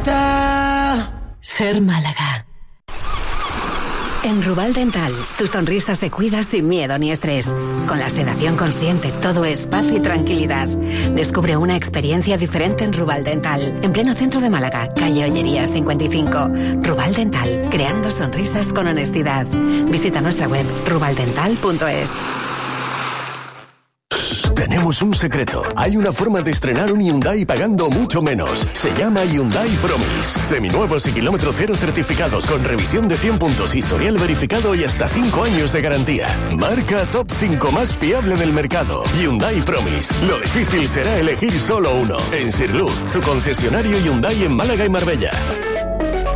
falta ser Málaga. En Rubal Dental, tu sonrisa se cuida sin miedo ni estrés. Con la sedación consciente, todo es paz y tranquilidad. Descubre una experiencia diferente en Rubal Dental, en pleno centro de Málaga, calle Ollerías 55. Rubal Dental, creando sonrisas con honestidad. Visita nuestra web rubaldental.es. Tenemos un secreto. Hay una forma de estrenar un Hyundai pagando mucho menos. Se llama Hyundai Promise. Seminuevos y kilómetro cero certificados con revisión de 100 puntos, historial verificado y hasta 5 años de garantía. Marca top 5 más fiable del mercado. Hyundai Promise. Lo difícil será elegir solo uno. En Sirluz, tu concesionario Hyundai en Málaga y Marbella.